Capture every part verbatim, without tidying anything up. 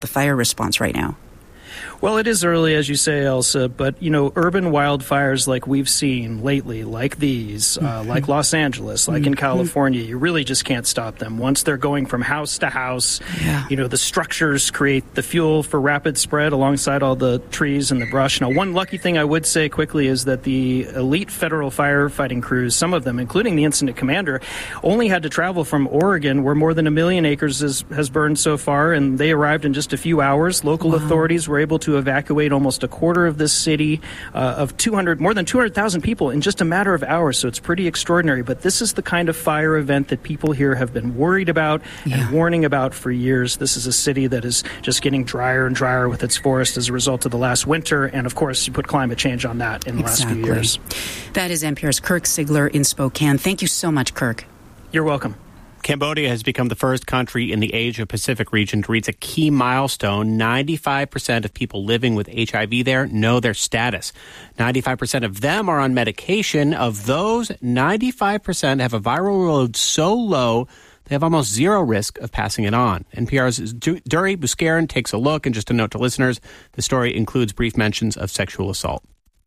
the fire response right now? Well, it is early, as you say, Elsa, but, you know, urban wildfires like we've seen lately, like these, uh, mm-hmm. like Los Angeles, like mm-hmm. in California, you really just can't stop them. Once they're going from house to house, yeah. you know, the structures create the fuel for rapid spread alongside all the trees and the brush. Now, one lucky thing I would say quickly is that the elite federal firefighting crews, some of them, including the incident commander, only had to travel from Oregon, where more than a million acres is, has burned so far, and they arrived in just a few hours. Local wow. authorities were able to evacuate almost a quarter of this city uh, of two hundred, more than two hundred thousand people in just a matter of hours. So it's pretty extraordinary. But this is the kind of fire event that people here have been worried about yeah. and warning about for years. This is a city that is just getting drier and drier with its forest as a result of the last winter. And of course, you put climate change on that in the exactly. last few years. That is N P R's Kirk Siegler in Spokane. Thank you so much, Kirk. You're welcome. Cambodia has become the first country in the Asia-Pacific region to reach a key milestone. ninety-five percent of people living with H I V there know their status. ninety-five percent of them are on medication. Of those, ninety-five percent have a viral load so low they have almost zero risk of passing it on. N P R's Duri Buscarin takes a look, and just a note to listeners, the story includes brief mentions of sexual assault.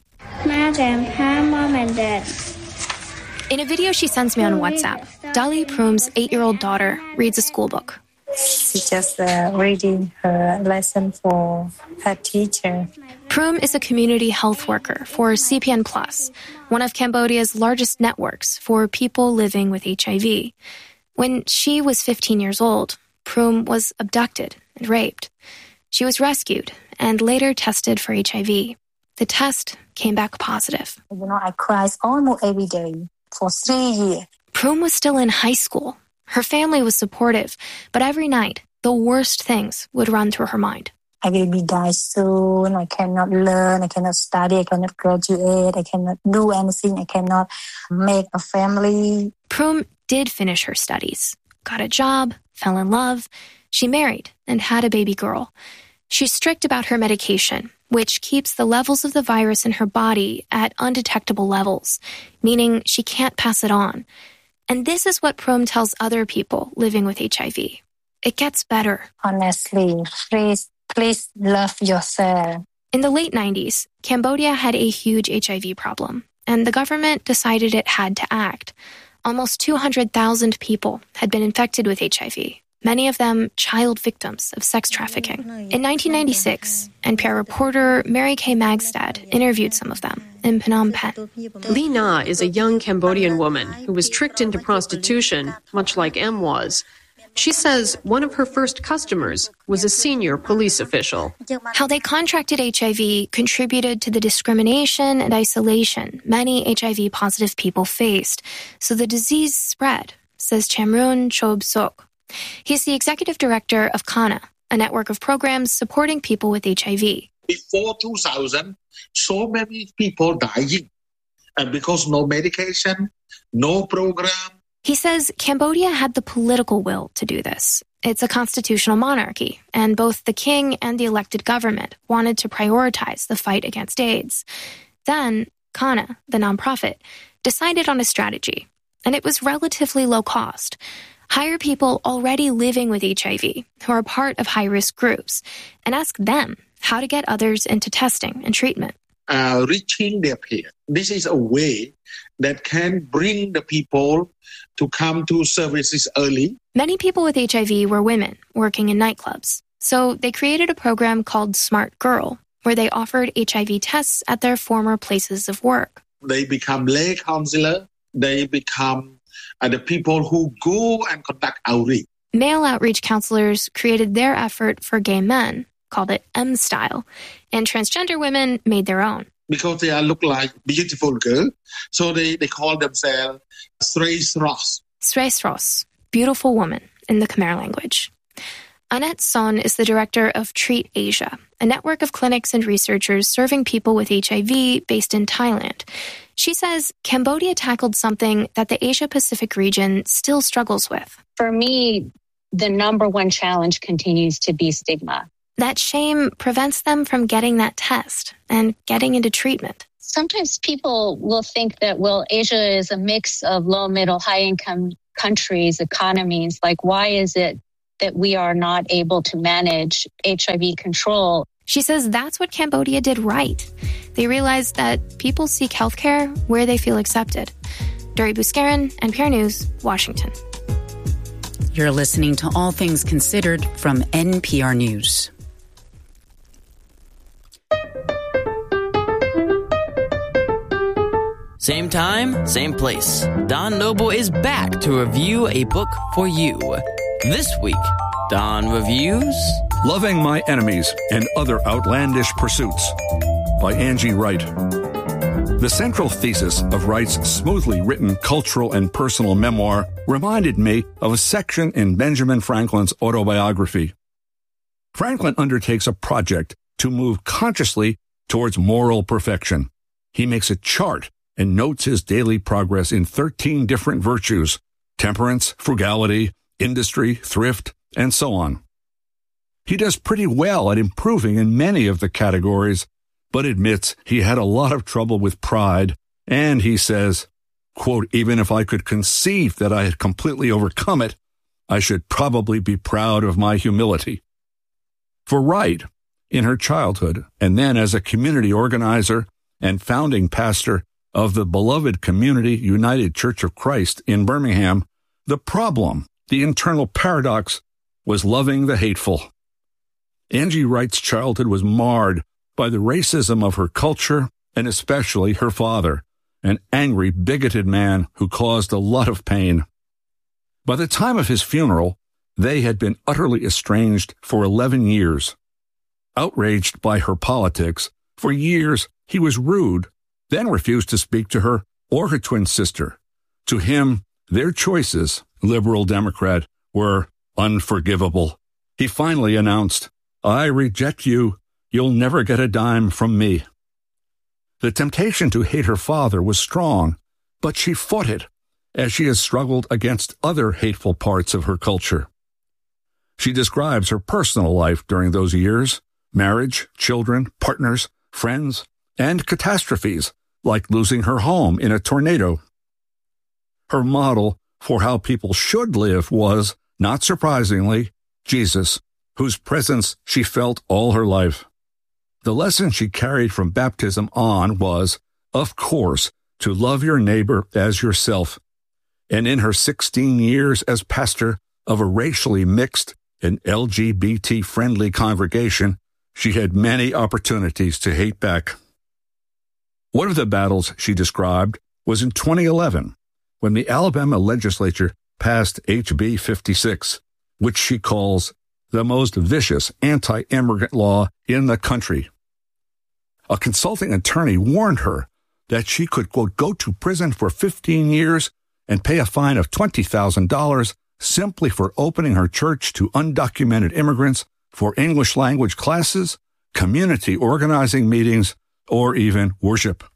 Madam, hi, Mom and Dad. In a video she sends me on WhatsApp, Dali Prum's eight-year-old daughter reads a school book. She's just uh, reading her lesson for her teacher. Prum is a community health worker for C P N Plus, one of Cambodia's largest networks for people living with H I V. When she was fifteen years old, Prum was abducted and raped. She was rescued and later tested for H I V. The test came back positive. You know, I cried almost every day. For three years. Prum was still in high school. Her family was supportive, but every night, the worst things would run through her mind. I will be die soon. I cannot learn. I cannot study. I cannot graduate. I cannot do anything. I cannot make a family. Prum did finish her studies, got a job, fell in love. She married and had a baby girl. She's strict about her medication, which keeps the levels of the virus in her body at undetectable levels, meaning she can't pass it on. And this is what Prum tells other people living with H I V. It gets better. Honestly, please, please love yourself. In the late nineties, Cambodia had a huge H I V problem, and the government decided it had to act. Almost two hundred thousand people had been infected with H I V. Many of them child victims of sex trafficking. In nineteen ninety-six, N P R reporter Mary Kay Magstad interviewed some of them in Phnom Penh. Lee Na is a young Cambodian woman who was tricked into prostitution, much like M was. She says one of her first customers was a senior police official. How they contracted H I V contributed to the discrimination and isolation many H I V-positive people faced, so the disease spread, says Chamrun Chob Sok. He's the executive director of Kana, a network of programs supporting people with H I V. Before two thousand, so many people dying, and because no medication, no program. He says Cambodia had the political will to do this. It's a constitutional monarchy, and both the king and the elected government wanted to prioritize the fight against AIDS. Then, Kana, the nonprofit, decided on a strategy, and it was relatively low cost. Hire people already living with H I V who are part of high-risk groups and ask them how to get others into testing and treatment. Uh, reaching their peers. This is a way that can bring the people to come to services early. Many people with H I V were women working in nightclubs. So they created a program called Smart Girl, where they offered H I V tests at their former places of work. They become lay counselor. They become uh, the people who go and conduct outreach. Male outreach counselors created their effort for gay men, called it M-Style, and transgender women made their own. Because they are look like beautiful girls, so they, they call themselves Sreis Ross. Sreis Ross, beautiful woman in the Khmer language. Annette Son is the director of Treat Asia, a network of clinics and researchers serving people with H I V based in Thailand. She says Cambodia tackled something that the Asia-Pacific region still struggles with. For me, the number one challenge continues to be stigma. That shame prevents them from getting that test and getting into treatment. Sometimes people will think that, well, Asia is a mix of low, middle, high-income countries, economies. Like, why is it that we are not able to manage H I V control. She says that's what Cambodia did right. They realized that people seek healthcare where they feel accepted. Duri Buskaran, N P R News, Washington. You're listening to All Things Considered from N P R News. Same time, same place. Don Noble is back to review a book for you. This week, Don reviews Loving My Enemies and Other Outlandish Pursuits by Angie Wright. The central thesis of Wright's smoothly written cultural and personal memoir reminded me of a section in Benjamin Franklin's autobiography. Franklin undertakes a project to move consciously towards moral perfection. He makes a chart and notes his daily progress in thirteen different virtues: temperance, frugality, industry, thrift, and so on. He does pretty well at improving in many of the categories, but admits he had a lot of trouble with pride, and he says, quote, even if I could conceive that I had completely overcome it, I should probably be proud of my humility. For Wright, in her childhood, and then as a community organizer and founding pastor of the beloved Community United Church of Christ in Birmingham, the problem, the internal paradox, was loving the hateful. Angie Wright's childhood was marred by the racism of her culture, and especially her father, an angry, bigoted man who caused a lot of pain. By the time of his funeral, they had been utterly estranged for eleven years. Outraged by her politics, for years he was rude, then refused to speak to her or her twin sister. To him, their choices, liberal Democrat, were unforgivable. He finally announced, I reject you. You'll never get a dime from me. The temptation to hate her father was strong, but she fought it, as she has struggled against other hateful parts of her culture. She describes her personal life during those years: marriage, children, partners, friends, and catastrophes, like losing her home in a tornado. Her model for how people should live was, not surprisingly, Jesus, whose presence she felt all her life. The lesson she carried from baptism on was, of course, to love your neighbor as yourself. And in her sixteen years as pastor of a racially mixed and L G B T-friendly congregation, she had many opportunities to hate back. One of the battles she described was in twenty eleven, when the Alabama legislature passed H B fifty-six, which she calls the most vicious anti-immigrant law in the country. A consulting attorney warned her that she could, quote, go to prison for fifteen years and pay a fine of twenty thousand dollars simply for opening her church to undocumented immigrants for English language classes, community organizing meetings, or even worship.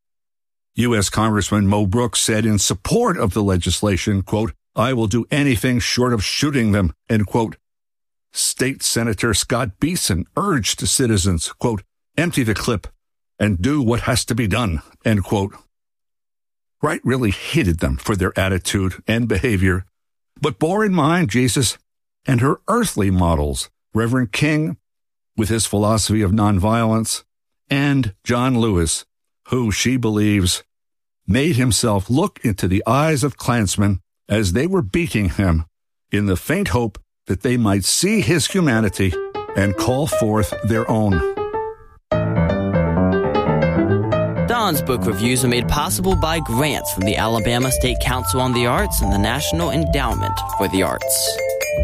U S Congressman Mo Brooks said in support of the legislation, quote, I will do anything short of shooting them, end quote. State Senator Scott Beeson urged citizens, quote, empty the clip and do what has to be done, end quote. Wright really hated them for their attitude and behavior, but bore in mind Jesus and her earthly models, Reverend King, with his philosophy of nonviolence, and John Lewis, who, she believes, made himself look into the eyes of Klansmen as they were beating him in the faint hope that they might see his humanity and call forth their own. Don's book reviews are made possible by grants from the Alabama State Council on the Arts and the National Endowment for the Arts.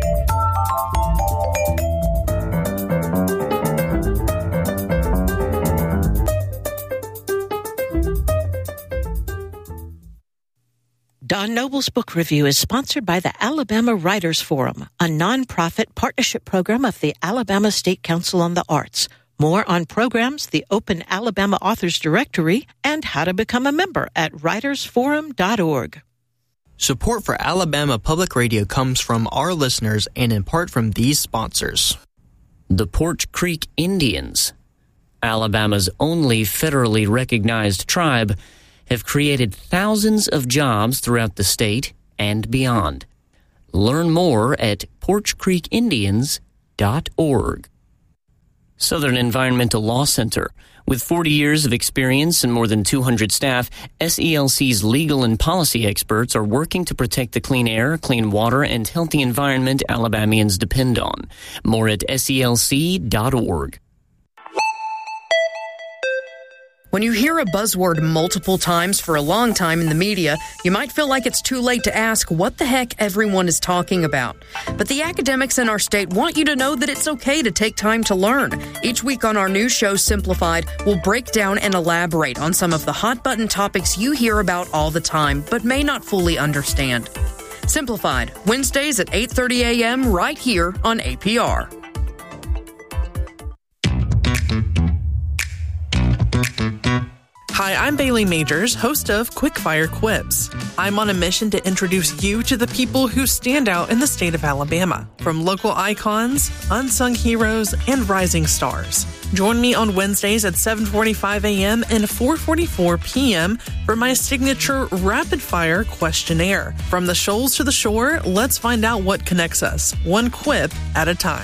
Don Noble's book review is sponsored by the Alabama Writers Forum, a nonprofit partnership program of the Alabama State Council on the Arts. More on programs, the Open Alabama Authors Directory, and how to become a member at writers forum dot org. Support for Alabama Public Radio comes from our listeners and in part from these sponsors. The Porch Creek Indians, Alabama's only federally recognized tribe, have created thousands of jobs throughout the state and beyond. Learn more at porch creek indians dot org. Southern Environmental Law Center. With forty years of experience and more than two hundred staff, S E L C's legal and policy experts are working to protect the clean air, clean water, and healthy environment Alabamians depend on. More at S E L C dot org. When you hear a buzzword multiple times for a long time in the media, you might feel like it's too late to ask what the heck everyone is talking about. But the academics in our state want you to know that it's okay to take time to learn. Each week on our new show, Simplified, we'll break down and elaborate on some of the hot-button topics you hear about all the time, but may not fully understand. Simplified, Wednesdays at eight thirty a.m. right here on A P R. Hi, I'm Bailey Majors, host of Quickfire Quips. I'm on a mission to introduce you to the people who stand out in the state of Alabama, from local icons, unsung heroes, and rising stars. Join me on Wednesdays at seven forty-five a.m. and four forty-four p.m. for my signature rapid-fire questionnaire. From the shoals to the shore, let's find out what connects us, one quip at a time.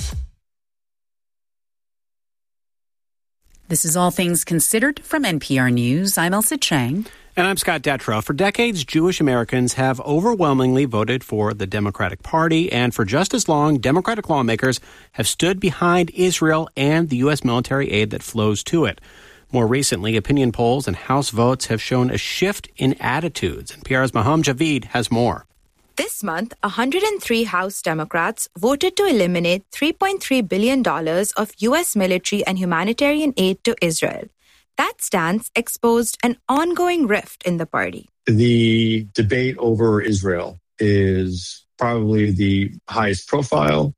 This is All Things Considered from N P R News. I'm Elsa Chang. And I'm Scott Detrow. For decades, Jewish Americans have overwhelmingly voted for the Democratic Party, and for just as long, Democratic lawmakers have stood behind Israel and the U S military aid that flows to it. More recently, opinion polls and House votes have shown a shift in attitudes. N P R's Maham Javid has more. This month, one hundred three House Democrats voted to eliminate three point three billion dollars of U S military and humanitarian aid to Israel. That stance exposed an ongoing rift in the party. The debate over Israel is probably the highest profile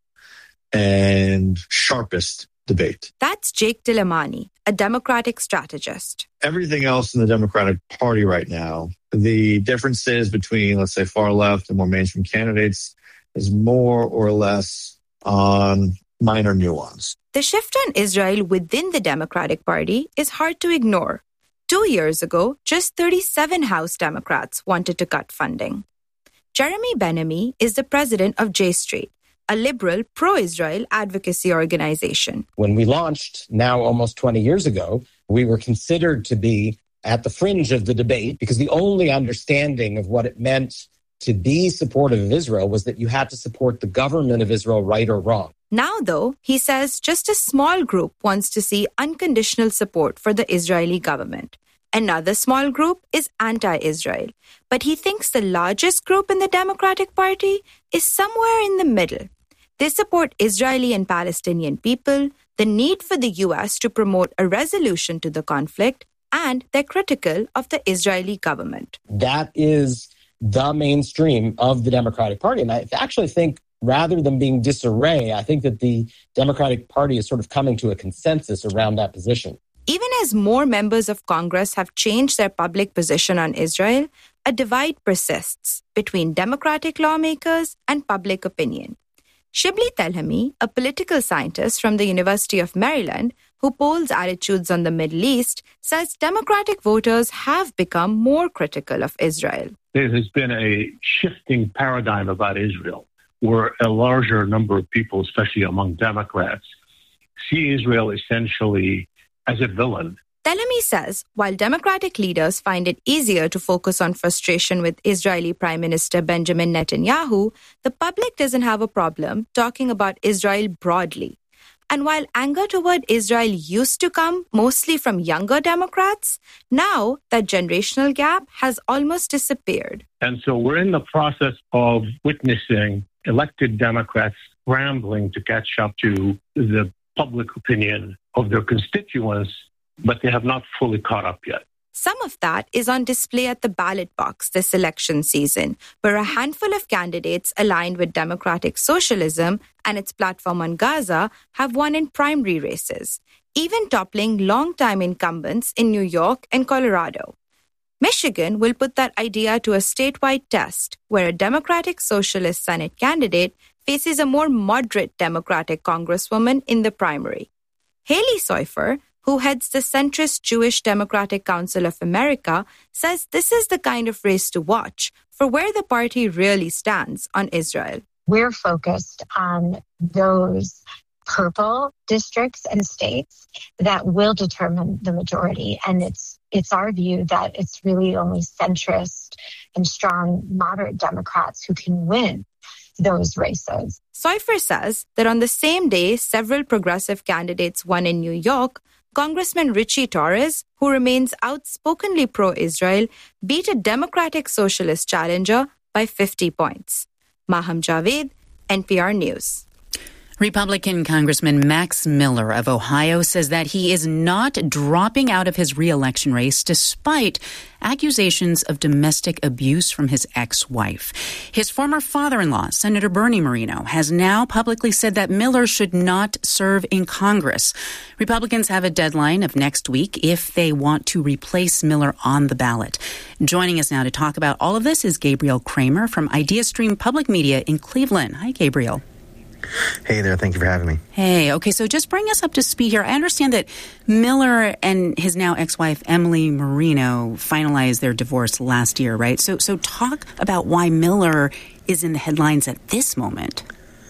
and sharpest debate. That's Jake Delamanti, a Democratic strategist. Everything else in the Democratic Party right now, the differences between, let's say, far left and more mainstream candidates is more or less on minor nuance. The shift on Israel within the Democratic Party is hard to ignore. Two years ago, just thirty-seven House Democrats wanted to cut funding. Jeremy Ben-Ami is the president of J Street, a liberal pro-Israel advocacy organization. When we launched, now almost twenty years ago, we were considered to be at the fringe of the debate because the only understanding of what it meant to be supportive of Israel was that you had to support the government of Israel, right or wrong. Now, though, he says just a small group wants to see unconditional support for the Israeli government. Another small group is anti-Israel. But he thinks the largest group in the Democratic Party is somewhere in the middle. They support Israeli and Palestinian people, the need for the U S to promote a resolution to the conflict, and they're critical of the Israeli government. That is the mainstream of the Democratic Party. And I actually think rather than being disarray, I think that the Democratic Party is sort of coming to a consensus around that position. Even as more members of Congress have changed their public position on Israel, a divide persists between Democratic lawmakers and public opinion. Shibli Telhami, a political scientist from the University of Maryland who polls attitudes on the Middle East, says Democratic voters have become more critical of Israel. There has been a shifting paradigm about Israel, where a larger number of people, especially among Democrats, see Israel essentially as a villain. Telhami says while Democratic leaders find it easier to focus on frustration with Israeli Prime Minister Benjamin Netanyahu, the public doesn't have a problem talking about Israel broadly. And while anger toward Israel used to come mostly from younger Democrats, now that generational gap has almost disappeared. And so we're in the process of witnessing elected Democrats scrambling to catch up to the public opinion of their constituents, but they have not fully caught up yet. Some of that is on display at the ballot box this election season, where a handful of candidates aligned with democratic socialism and its platform on Gaza have won in primary races, even toppling longtime incumbents in New York and Colorado. Michigan will put that idea to a statewide test, where a Democratic Socialist Senate candidate faces a more moderate Democratic Congresswoman in the primary. Haley Soifer, who heads the centrist Jewish Democratic Council of America, says this is the kind of race to watch for where the party really stands on Israel. We're focused on those purple districts and states that will determine the majority. And it's it's our view that it's really only centrist and strong moderate Democrats who can win those races. Seufer says that on the same day several progressive candidates won in New York, Congressman Richie Torres, who remains outspokenly pro-Israel, beat a Democratic Socialist challenger by fifty points. Maham Javed, N P R News. Republican Congressman Max Miller of Ohio says that he is not dropping out of his re-election race despite accusations of domestic abuse from his ex-wife. His former father-in-law, Senator Bernie Moreno, has now publicly said that Miller should not serve in Congress. Republicans have a deadline of next week if they want to replace Miller on the ballot. Joining us now to talk about all of this is Gabriel Kramer from IdeaStream Public Media in Cleveland. Hi, Gabriel. Hey there. Thank you for having me. Hey. Okay. So just bring us up to speed here. I understand that Miller and his now ex-wife, Emily Marino, finalized their divorce last year, right? So, so talk about why Miller is in the headlines at this moment.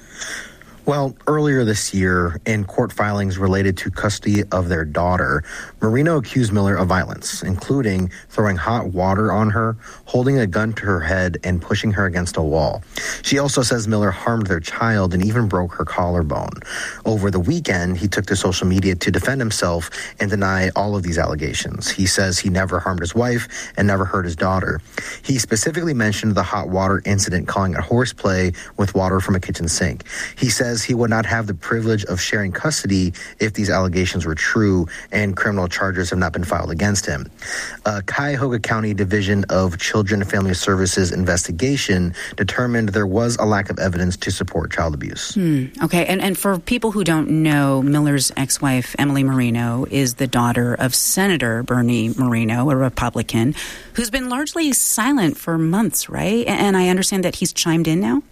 Well, earlier this year, in court filings related to custody of their daughter, Marino accused Miller of violence, including throwing hot water on her, holding a gun to her head, and pushing her against a wall. She also says Miller harmed their child and even broke her collarbone. Over the weekend, he took to social media to defend himself and deny all of these allegations. He says he never harmed his wife and never hurt his daughter. He specifically mentioned the hot water incident, calling it horseplay with water from a kitchen sink. He says he would not have the privilege of sharing custody if these allegations were true, and criminal charges have not been filed against him. A Cuyahoga County Division of Children and Family Services investigation determined there was a lack of evidence to support child abuse. Hmm. Okay, and, and for people who don't know, Miller's ex-wife, Emily Marino, is the daughter of Senator Bernie Moreno, a Republican, who's been largely silent for months, right? And I understand that he's chimed in now?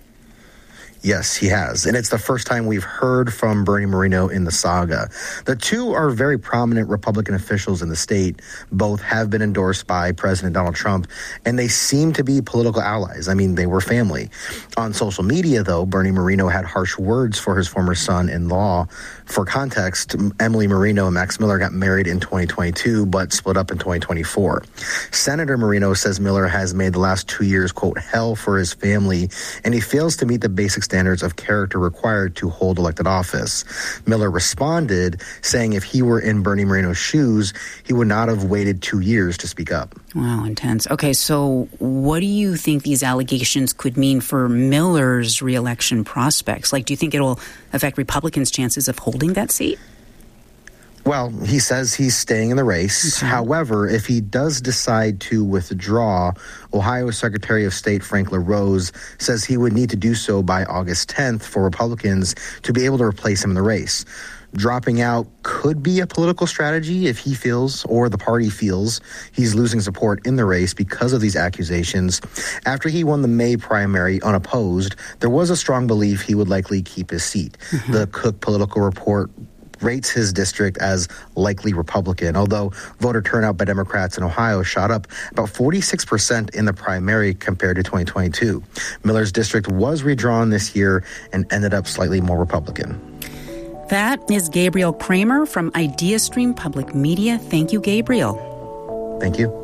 Yes, he has. And it's the first time we've heard from Bernie Moreno in the saga. The two are very prominent Republican officials in the state. Both have been endorsed by President Donald Trump, and they seem to be political allies. I mean, they were family. On social media, though, Bernie Moreno had harsh words for his former son-in-law. For context, Emily Marino and Max Miller got married in twenty twenty-two, but split up in twenty twenty-four. Senator Marino says Miller has made the last two years, quote, hell for his family, and he fails to meet the basic standards of character required to hold elected office. Miller responded, saying if he were in Bernie Moreno's shoes, he would not have waited two years to speak up. Wow, intense. Okay, so what do you think these allegations could mean for Miller's reelection prospects? Like, do you think it'll affect Republicans' chances of holding that seat? Well, he says he's staying in the race. Okay. However, if he does decide to withdraw, Ohio Secretary of State Frank LaRose says he would need to do so by August tenth for Republicans to be able to replace him in the race. Dropping out could be a political strategy if he feels, or the party feels, he's losing support in the race because of these accusations. After he won the May primary unopposed, there was a strong belief he would likely keep his seat. Mm-hmm. The Cook Political Report rates his district as likely Republican, although voter turnout by Democrats in Ohio shot up about forty-six percent in the primary compared to twenty twenty-two. Miller's district was redrawn this year and ended up slightly more Republican. That is Gabriel Kramer from IdeaStream Public Media. Thank you, Gabriel. Thank you.